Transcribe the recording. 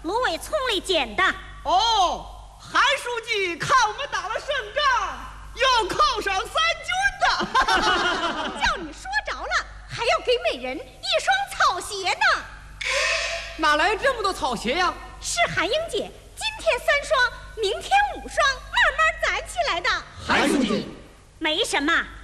芦苇丛里捡的。 哦，韩书记看我们打了胜仗，要犒赏三军的。 叫你说着了，还要给每人一双草鞋呢。 哪来这么多草鞋呀？ 是韩英姐今天3双，明天5双，慢慢攒起来的。 韩书记， 没什么。